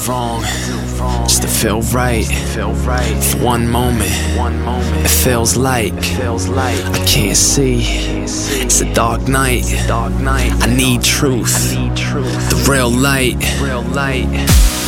wrong just to feel right. For one moment, it feels like I can't see. It's a dark night. I need truth, the real light.